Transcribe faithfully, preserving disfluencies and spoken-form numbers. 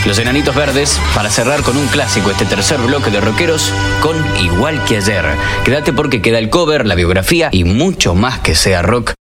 Los Enanitos Verdes, para cerrar con un clásico este tercer bloque de rockeros, con Igual que ayer. Quédate porque queda el cover, la biografía y mucho más que sea rock